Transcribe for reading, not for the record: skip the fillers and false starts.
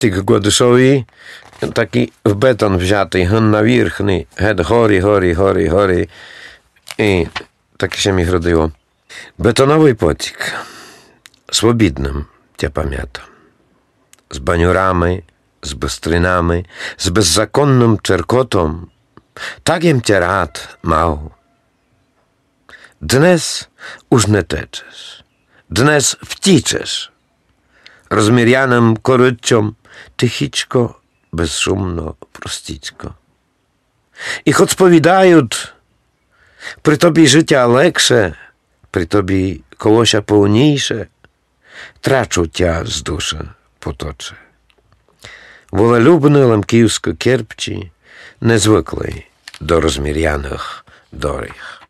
Тик Гладышові такий в бетон взятий, ген навірхний, гет горі. І так ще міг родило. Бетоновий потік. Свобідним, тя пам'ята. З банюрами, з бистринами, з беззаконним черкотом. Так єм тя рад мав. Днес уж не течеш. Днес втічеш. Розміряним кориччом тихічко, безшумно, простічко. І хоч сповідають, при тобі життя легше, при тобі колося повніше, трачу тя з душа поточе. Волелюбний ламківсько-керпчі не звикли до розміряних доріг.